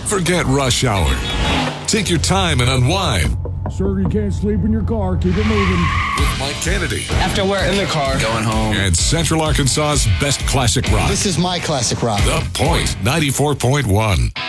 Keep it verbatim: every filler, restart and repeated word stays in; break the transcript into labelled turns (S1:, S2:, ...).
S1: Forget rush hour. Take your time and unwind.
S2: Sir, you can't sleep in your car. Keep it moving.
S1: With Mike Kennedy.
S3: After work. In the car. Going home.
S1: And Central Arkansas's best classic rock.
S4: This is my classic rock.
S1: The Point ninety-four point one.